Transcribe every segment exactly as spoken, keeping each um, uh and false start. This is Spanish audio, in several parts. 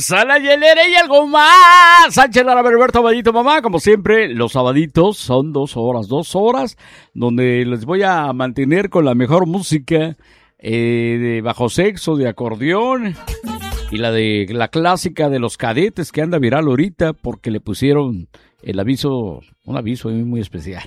esa la hielera y algo más. Sánchez Lara, Alberto Abadito, mamá. Como siempre, los sabaditos son dos horas, dos horas, donde les voy a mantener con la mejor música eh, de bajo sexo, de acordeón y la de la clásica de los Cadetes que anda viral ahorita porque le pusieron el aviso, un aviso muy especial.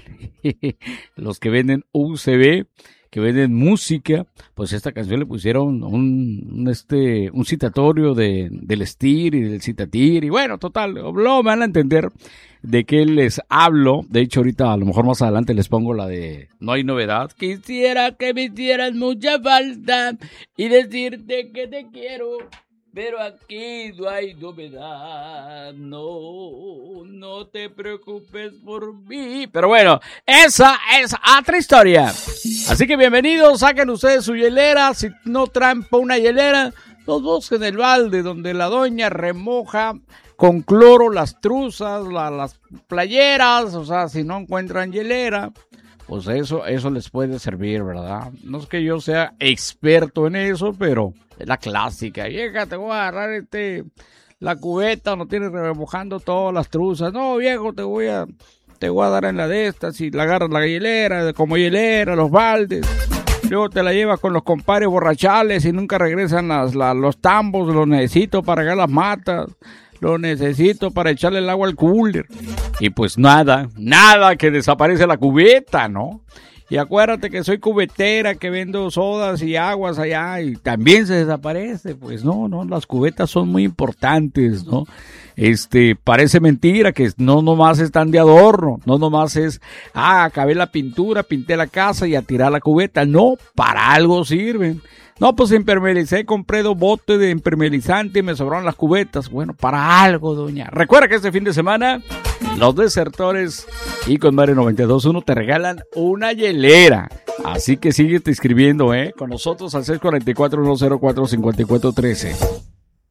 Los que venden U C B, que venden música, pues esta canción le pusieron un, un este un citatorio de del Estir y del Citatir, y bueno, total, luego me van a entender de qué les hablo. De hecho, ahorita a lo mejor más adelante les pongo la de No hay novedad. Quisiera que me hicieras mucha falta y decirte que te quiero, pero aquí no hay novedad, no, no te preocupes por mí. Pero bueno, esa es otra historia. Así que bienvenidos, saquen ustedes su hielera. Si no traen pa' una hielera, los busquen el balde donde la doña remoja con cloro las truzas, la, las playeras. O sea, si no encuentran hielera, pues eso, eso les puede servir, ¿verdad? No es que yo sea experto en eso, pero es la clásica. Vieja, te voy a agarrar este, la cubeta, no tienes remojando todas las truzas. No, viejo, te voy a, te voy a dar en la de estas. Si la agarras la hielera, como hielera, los baldes. Luego te la llevas con los compadres borrachales y nunca regresan las, las, los tambos. Los necesito para regar las matas. Lo necesito para echarle el agua al cooler. Y pues nada, nada, que desaparece la cubeta, ¿no? Y acuérdate que soy cubetera, que vendo sodas y aguas allá y también se desaparece. Pues no, no, las cubetas son muy importantes, ¿no? Este, parece mentira que no nomás están de adorno, no nomás es, ah, acabé la pintura, pinté la casa y a tirar la cubeta. No, para algo sirven. No, pues impermealicé, compré dos botes de impermeabilizante y me sobraron las cubetas. Bueno, para algo, doña. Recuerda que este fin de semana, los Desertores y con Mare noventa y dos punto uno te regalan una hielera. Así que síguete escribiendo, ¿eh? Con nosotros al seis cuatro cuatro, uno cero cuatro, cinco cuatro uno tres.